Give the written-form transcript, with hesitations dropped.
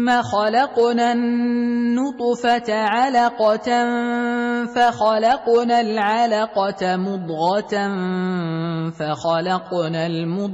ثم خلقنا النطفة علقة فخلقنا العلقة مضغة فخلقنا المضغة